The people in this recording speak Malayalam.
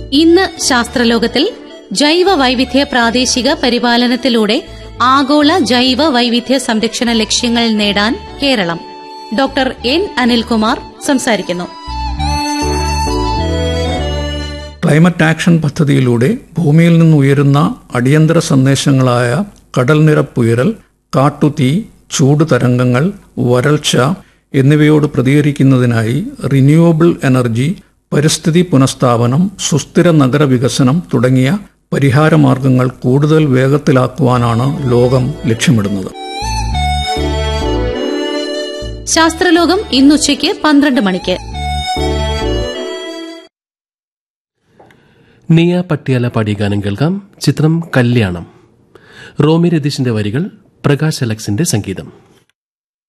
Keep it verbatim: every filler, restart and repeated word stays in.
ഇന്ന് ശാസ്ത്രലോകത്തിൽ ജൈവ വൈവിധ്യ പ്രാദേശിക പരിപാലനത്തിലൂടെ ആഗോള ജൈവ വൈവിധ്യ സംരക്ഷണ ലക്ഷ്യങ്ങൾ നേടാൻ കേരളം. ഡോക്ടർ എൻ അനിൽകുമാർ സംസാരിക്കുന്നു. ക്ലൈമറ്റ് ആക്ഷൻ പദ്ധതിയിലൂടെ ഭൂമിയിൽ നിന്ന് ഉയരുന്ന അടിയന്തര സന്ദേശങ്ങളായ കടൽനിരപ്പുയരൽ, കാട്ടുതീ, ചൂട് തരംഗങ്ങൾ, വരൾച്ച എന്നിവയോട് പ്രതികരിക്കുന്നതിനായി റിന്യൂവബിൾ എനർജി, പരിസ്ഥിതി പുനഃസ്ഥാപനം, സുസ്ഥിര നഗരവികസനം തുടങ്ങിയ പരിഹാരമാർഗങ്ങൾ കൂടുതൽ വേഗത്തിലാക്കുവാനാണ് ലോകം ലക്ഷ്യമിടുന്നത്. ശാസ്ത്രലോകം ഇന്നുച്ചയ്ക്ക് പന്ത്രണ്ട് മണിക്ക്. നിയ പട്ടിയാല പാടിയ ഗാനം കേൾക്കാം. ചിത്രം കല്യാണം. റോമി രതീഷിന്റെ വരികൾ, പ്രകാശ് അലക്സിന്റെ സംഗീതം.